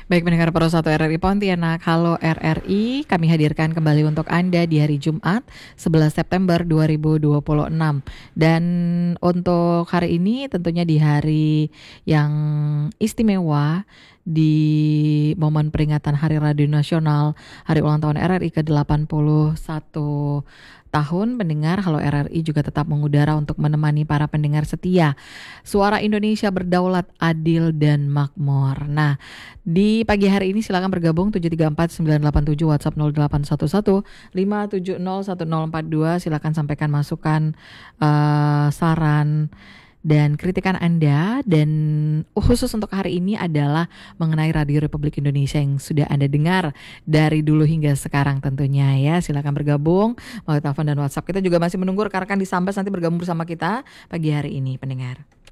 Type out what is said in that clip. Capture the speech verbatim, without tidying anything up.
Baik pendengar Pro satu R R I Pontianak, halo R R I, kami hadirkan kembali untuk Anda di hari Jumat sebelas September dua ribu dua puluh enam. Dan untuk hari ini tentunya di hari yang istimewa, di momen peringatan Hari Radio Nasional, Hari Ulang Tahun R R I ke delapan puluh satu tahun, pendengar Halo R R I juga tetap mengudara untuk menemani para pendengar setia. Suara Indonesia berdaulat, adil dan makmur. Nah, di pagi hari ini silakan bergabung tujuh tiga empat sembilan delapan tujuh WhatsApp nol delapan satu satu lima tujuh nol satu nol empat dua. Silakan sampaikan masukan, uh, saran dan kritikan Anda, dan khusus untuk hari ini adalah mengenai Radio Republik Indonesia yang sudah Anda dengar dari dulu hingga sekarang tentunya ya. Silakan bergabung melalui telepon dan WhatsApp. Kita juga masih menunggu rekan-rekan di Sambas nanti bergabung bersama kita pagi hari ini, pendengar.